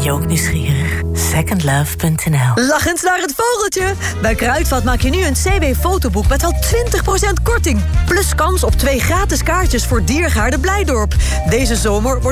je ook nieuwsgierig? Secondlove.nl. Lachend naar het vogeltje. Bij Kruidvat maak je nu een CW-fotoboek met al 20% korting. Plus kans op 2 gratis kaartjes voor Diergaarde Blijdorp. Deze zomer wordt